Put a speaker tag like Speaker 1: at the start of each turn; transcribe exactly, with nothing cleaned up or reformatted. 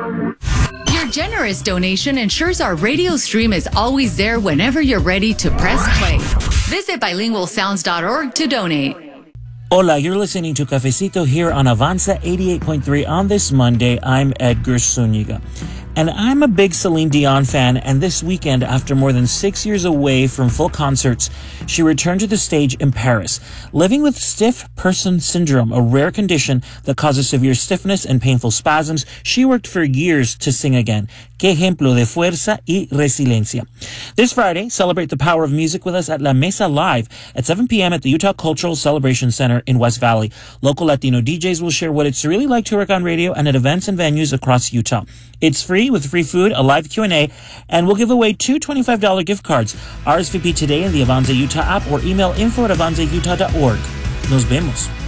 Speaker 1: Your generous donation ensures our radio stream is always there whenever you're ready to press play. Visit bilingual sounds dot org to donate.
Speaker 2: Hola, you're listening to Cafecito here on Avanza eighty-eight point three on this Monday. I'm Edgar Zuniga. And I'm a big Celine Dion fan, and this weekend, after more than six years away from full concerts, she returned to the stage in Paris. Living with stiff person syndrome, a rare condition that causes severe stiffness and painful spasms, she worked for years to sing again. Qué ejemplo de fuerza y resiliencia. This Friday, celebrate the power of music with us at La Mesa Live at seven p.m. at the Utah Cultural Celebration Center in West Valley. Local Latino D Js will share what it's really like to work on radio and at events and venues across Utah. It's free with free food, a live Q and A, and we'll give away two twenty-five dollars gift cards. R S V P today in the Avanza Utah app or email info at avanza utah dot org. Nos vemos.